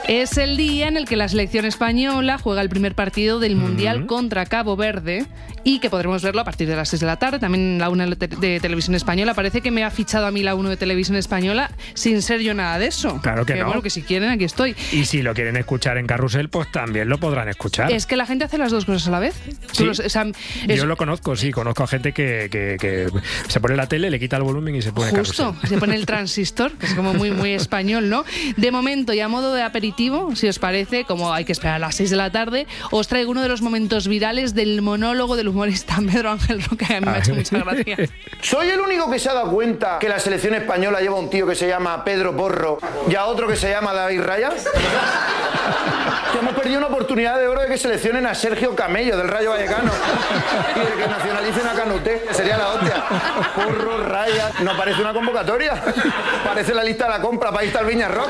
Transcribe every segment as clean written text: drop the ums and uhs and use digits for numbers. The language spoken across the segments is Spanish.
Es el día en el que la selección española juega el primer partido del Mundial contra Cabo Verde y que podremos verlo a partir de las 6 de la tarde, también en la 1 de Televisión Española. Parece que me ha fichado a mí la 1 de Televisión Española sin ser yo nada de eso. Claro que no. Bueno, que si quieren, aquí estoy. Y si lo quieren escuchar en Carrusel, pues también lo podrán escuchar. Es que la gente hace las dos cosas a la vez. Sí. Yo lo conozco, sí. Conozco a gente que se pone la tele, le quita el volumen y se pone Justo, Carrusel. se pone el transistor, que es como muy español, ¿no? De momento, y a modo de aperitivo, si os parece, como hay que esperar a las 6 de la tarde, os traigo uno de los momentos virales del monólogo del humorista Pedro Ángel Roca, que a mí me ha hecho mucha gracia. ¿Soy el único que se ha dado cuenta que la selección española lleva un tío que se llama Pedro Porro y a otro que se llama David Raya? Que hemos perdido una oportunidad de oro de que seleccionen a Sergio Camello del Rayo Vallecano y de que nacionalicen a Canuté, que sería la hostia. Porro, Raya, no parece una convocatoria, parece la lista de la compra para irte al Viña Rock.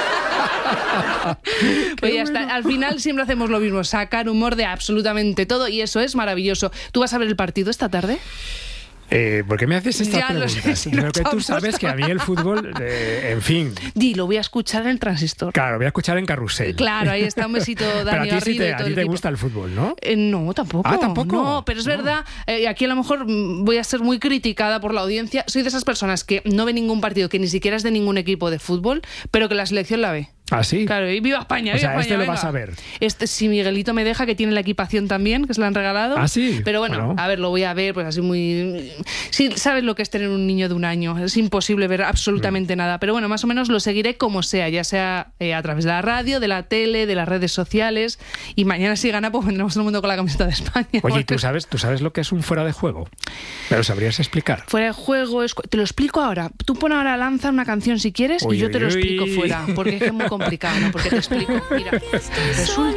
Pues ya está, al final siempre hacemos lo mismo, sacar humor de absolutamente todo y eso es maravilloso. ¿Tú vas a ver el partido esta tarde? ¿Por qué me haces estas Ya lo preguntas? sé, Pero que tú sabes que a mí el fútbol, en fin. Lo voy a escuchar en el transistor. Claro, voy a escuchar en Carrusel. Claro, ahí está, un besito, Dani Pero a ti, Garrido y todo a ti el te equipo. gusta el fútbol, ¿no? No, tampoco. Ah, ¿tampoco? No, pero es verdad, aquí a lo mejor voy a ser muy criticada por la audiencia. Soy de esas personas que no ve ningún partido, que ni siquiera es de ningún equipo de fútbol, pero que la selección la ve. ¿Ah, sí? Claro, y viva España, O viva sea, España, lo vas a ver. Si Miguelito me deja, que tiene la equipación también, que se la han regalado. Ah, sí. Pero bueno, a ver, lo voy a ver, pues así muy... Sí, sabes lo que es tener un niño de 1 año. Es imposible ver absolutamente nada. Pero bueno, más o menos lo seguiré como sea, ya sea a través de la radio, de la tele, de las redes sociales. Y mañana si gana, pues vendremos todo el mundo con la camiseta de España. Oye, ¿tú sabes lo que es un fuera de juego? ¿Me lo sabrías explicar? Fuera de juego es... Te lo explico ahora. Tú pon ahora, lanza una canción si quieres y yo te lo explico fuera. Porque es muy complicado, ¿no? Porque te explico. Mira, resulta